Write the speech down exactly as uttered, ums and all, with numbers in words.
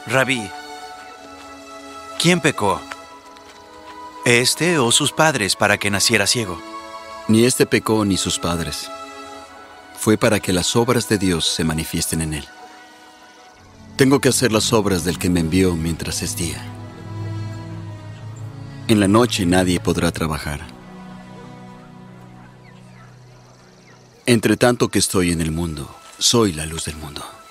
Rabí, ¿quién pecó? ¿Este o sus padres para que naciera ciego? Ni este pecó ni sus padres. Fue para que las obras de Dios se manifiesten en él. Tengo que hacer las obras del que me envió mientras es día. En la noche nadie podrá trabajar. Entre tanto que estoy en el mundo, soy la luz del mundo.